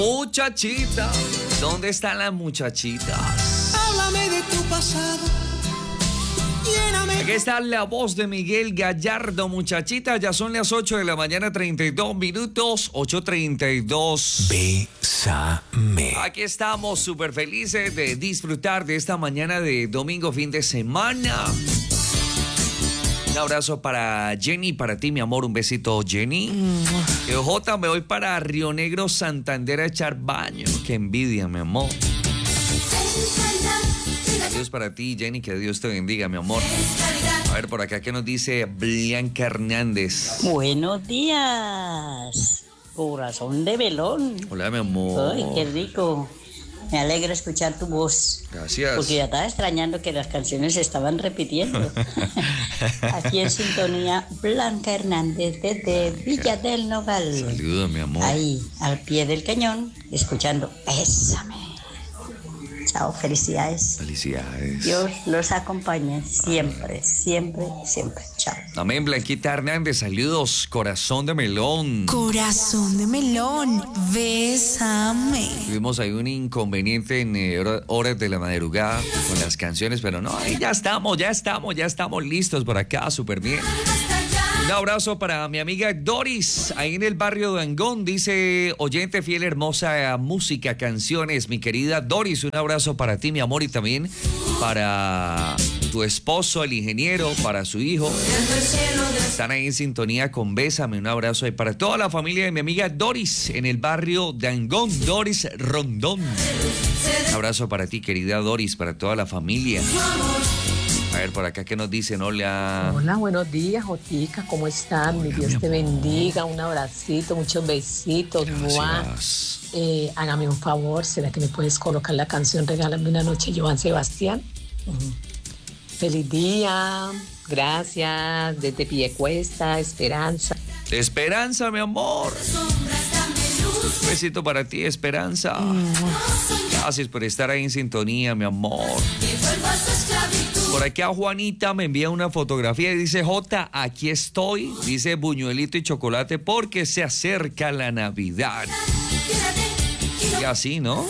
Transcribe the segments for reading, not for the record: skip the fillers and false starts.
Muchachita, ¿dónde están las muchachitas? Háblame de tu pasado. Lléname. Aquí está la voz de Miguel Gallardo, muchachita. Ya son las 8 de la mañana, 32 minutos, 8:32. Bésame. Aquí estamos súper felices de disfrutar de esta mañana de domingo, fin de semana. Un abrazo para Jenny, para ti, mi amor. Un besito, Jenny. Jota, me voy para Río Negro, Santander a echar baño. Qué envidia, mi amor. Adiós para ti, Jenny, que Dios te bendiga, mi amor. A ver, por acá, ¿qué nos dice Blanca Hernández? Buenos días, corazón de melón. Hola, mi amor. Ay, qué rico. Me alegra escuchar tu voz. Gracias. Porque ya estaba extrañando que las canciones se estaban repitiendo. Aquí en sintonía, Blanca Hernández desde Villa del Nogal. Saludos, mi amor. Ahí, al pie del cañón, escuchando Bésame. Chao, felicidades. Felicidades. Dios los acompañe siempre, siempre, siempre. Chao. Amén, Blanquita Hernández. Saludos, corazón de melón. Corazón de melón, bésame. Tuvimos ahí un inconveniente en horas de la madrugada con las canciones, pero no, ahí ya estamos listos por acá, súper bien. Un abrazo para mi amiga Doris, ahí en el barrio de Angón, dice oyente fiel, hermosa música, canciones, mi querida Doris, un abrazo para ti, mi amor, y también para tu esposo, el ingeniero, para su hijo. Están ahí en sintonía con Bésame, un abrazo ahí para toda la familia de mi amiga Doris, en el barrio de Angón, Doris Rondón. Un abrazo para ti, querida Doris, para toda la familia. A ver, por acá, ¿qué nos dicen? Hola. Hola, buenos días, Jotica, ¿cómo están? Hola, Mi Dios te bendiga, un abracito, muchos besitos. Hágame un favor, ¿será que me puedes colocar la canción Regálame una noche, Joan Sebastián? Feliz día, gracias, desde Piedecuesta, Esperanza. Esperanza, mi amor. Un besito para ti, Esperanza. Gracias por estar ahí en sintonía, mi amor. Por aquí a Juanita me envía una fotografía y dice: Jota, aquí estoy. Dice buñuelito y chocolate porque se acerca la Navidad. Y así, ¿no?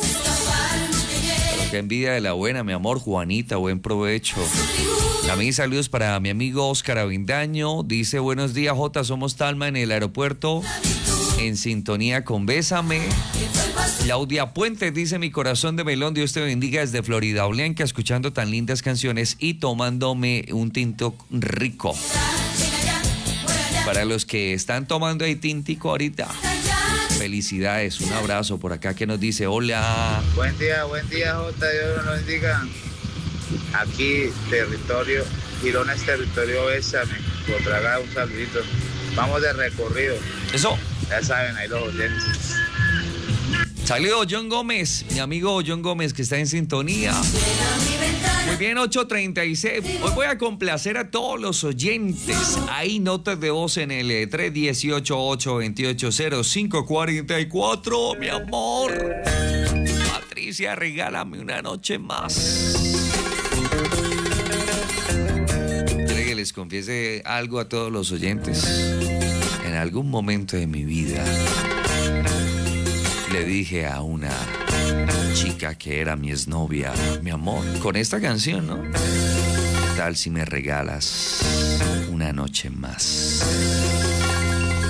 Pero qué envidia de la buena, mi amor. Juanita, buen provecho. También saludos para mi amigo Oscar Avendaño. Dice: buenos días, Jota, somos Talma en el aeropuerto, en sintonía con Bésame. Claudia Puentes dice: mi corazón de melón, Dios te bendiga desde Florida Blanca, escuchando tan lindas canciones y tomándome un tinto rico. Para los que están tomando ahí tintico ahorita, felicidades, un abrazo por acá que nos dice: hola. Buen día, Jota, Dios nos bendiga. Aquí, territorio, Girona es territorio Bésame, por tragar un saludito. Vamos de recorrido. Eso. Ya saben, ahí los oyentes. Saludos, John Gómez, mi amigo John Gómez, que está en sintonía. Muy bien, 8:36. Hoy voy a complacer a todos los oyentes. Ahí notas de voz en el 318-828-0544. Mi amor. Patricia, regálame una noche más. Quiero que les confiese algo a todos los oyentes. En algún momento de mi vida le dije a una chica que era mi exnovia: mi amor, con esta canción, ¿no? ¿Qué tal si me regalas una noche más?